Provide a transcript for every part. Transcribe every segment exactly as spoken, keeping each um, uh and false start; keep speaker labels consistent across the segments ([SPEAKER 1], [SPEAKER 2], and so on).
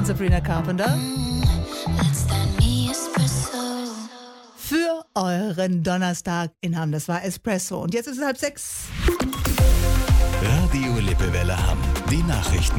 [SPEAKER 1] und Sabrina Carpenter. Für euren Donnerstag in Hamm. Das war Espresso. Und jetzt ist es halb sechs.
[SPEAKER 2] Radio Lippewelle Hamm. Die Nachrichten.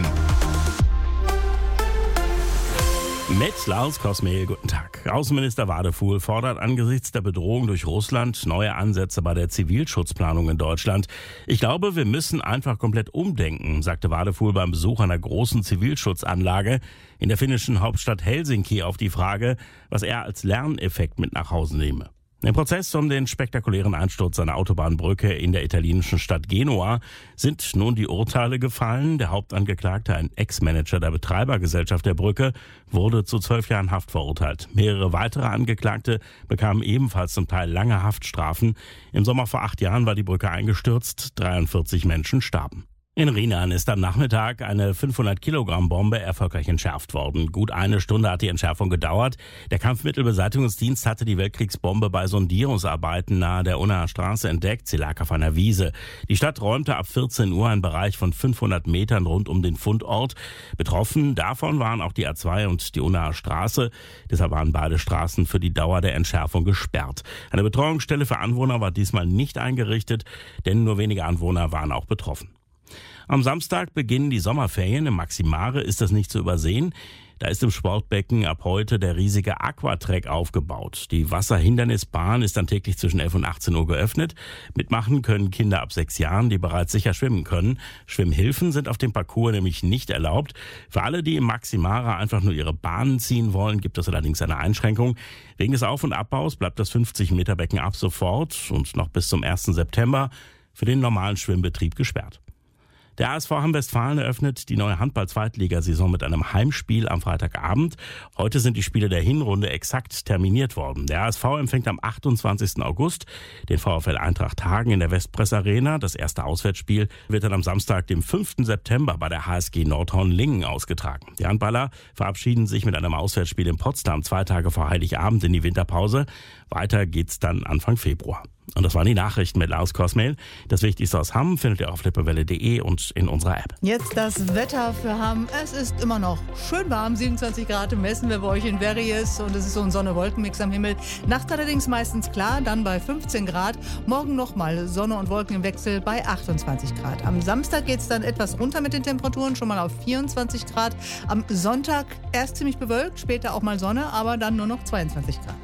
[SPEAKER 3] Mit Lars Kosmehl, guten Tag. Außenminister Wadefuhl fordert angesichts der Bedrohung durch Russland neue Ansätze bei der Zivilschutzplanung in Deutschland. Ich glaube, wir müssen einfach komplett umdenken, sagte Wadefuhl beim Besuch einer großen Zivilschutzanlage in der finnischen Hauptstadt Helsinki auf die Frage, was er als Lerneffekt mit nach Hause nehme. Im Prozess um den spektakulären Einsturz einer Autobahnbrücke in der italienischen Stadt Genua sind nun die Urteile gefallen. Der Hauptangeklagte, ein Ex-Manager der Betreibergesellschaft der Brücke, wurde zu zwölf Jahren Haft verurteilt. Mehrere weitere Angeklagte bekamen ebenfalls zum Teil lange Haftstrafen. Im Sommer vor acht Jahren war die Brücke eingestürzt. dreiundvierzig Menschen starben. In Rheinland ist am Nachmittag eine fünfhundert Kilogramm Bombe erfolgreich entschärft worden. Gut eine Stunde hat die Entschärfung gedauert. Der Kampfmittelbeseitigungsdienst hatte die Weltkriegsbombe bei Sondierungsarbeiten nahe der Unnaer Straße entdeckt. Sie lag auf einer Wiese. Die Stadt räumte ab vierzehn Uhr einen Bereich von fünfhundert Metern rund um den Fundort. Betroffen davon waren auch die A zwei und die Unnaer Straße. Deshalb waren beide Straßen für die Dauer der Entschärfung gesperrt. Eine Betreuungsstelle für Anwohner war diesmal nicht eingerichtet, denn nur wenige Anwohner waren auch betroffen. Am Samstag beginnen die Sommerferien. Im Maximare ist das nicht zu übersehen. Da ist im Sportbecken ab heute der riesige Aquatrack aufgebaut. Die Wasserhindernisbahn ist dann täglich zwischen elf und achtzehn Uhr geöffnet. Mitmachen können Kinder ab sechs Jahren, die bereits sicher schwimmen können. Schwimmhilfen sind auf dem Parcours nämlich nicht erlaubt. Für alle, die im Maximare einfach nur ihre Bahnen ziehen wollen, gibt es allerdings eine Einschränkung. Wegen des Auf- und Abbaus bleibt das fünfzig Meter Becken ab sofort und noch bis zum ersten September für den normalen Schwimmbetrieb gesperrt. Der A S V Hamm-Westfalen eröffnet die neue Handball-Zweitligasaison mit einem Heimspiel am Freitagabend. Heute sind die Spiele der Hinrunde exakt terminiert worden. Der A S V empfängt am achtundzwanzigsten August den VfL Eintracht Hagen in der Westpress Arena. Das erste Auswärtsspiel wird dann am Samstag, dem fünften September, bei der H S G Nordhorn-Lingen ausgetragen. Die Handballer verabschieden sich mit einem Auswärtsspiel in Potsdam zwei Tage vor Heiligabend in die Winterpause. Weiter geht's dann Anfang Februar. Und das waren die Nachrichten mit Lars Kosmehl. Das Wichtigste aus Hamm findet ihr auf lippewelle punkt de und in unserer App.
[SPEAKER 1] Jetzt das Wetter für Hamm. Es ist immer noch schön warm, siebenundzwanzig Grad messen wir bei euch in Verries und es ist so ein Sonne-Wolken-Mix am Himmel. Nacht allerdings meistens klar, dann bei fünfzehn Grad. Morgen nochmal Sonne und Wolken im Wechsel bei achtundzwanzig Grad. Am Samstag geht es dann etwas runter mit den Temperaturen, schon mal auf vierundzwanzig Grad. Am Sonntag erst ziemlich bewölkt, später auch mal Sonne, aber dann nur noch zweiundzwanzig Grad.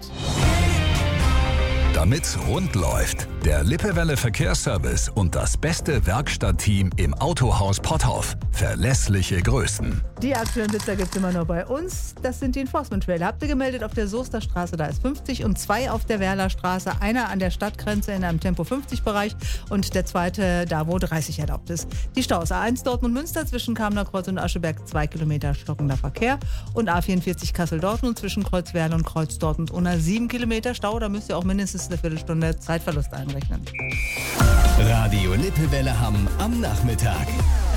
[SPEAKER 2] Damit's rund läuft, der Lippewelle Verkehrsservice und das beste Werkstattteam im Autohaus Potthoff. Verlässliche Größen.
[SPEAKER 1] Die aktuellen Blitzer gibt es immer nur bei uns. Das sind die Enforcement-Trailer. Habt ihr gemeldet auf der Soester Straße, da ist fünfzig und zwei auf der Werler Straße. Einer an der Stadtgrenze in einem Tempo fünfzig Bereich und der zweite da, wo dreißig erlaubt ist. Die Staus A eins Dortmund-Münster zwischen Kamener Kreuz und Ascheberg, zwei Kilometer stockender Verkehr. Und A vierundvierzig Kassel-Dortmund zwischen Kreuz Werl und Kreuz Dortmund unter sieben Kilometer Stau. Da müsst ihr auch mindestens eine Viertelstunde Zeitverlust einrechnen.
[SPEAKER 2] Radio Lippewelle Hamm am Nachmittag.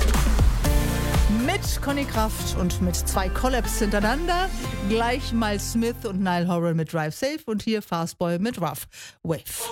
[SPEAKER 1] Mit Conny Kraft und mit zwei Collabs hintereinander. Gleich Miles Smith und Niall Horan mit Drive Safe und hier Fastboy mit Rough Wave.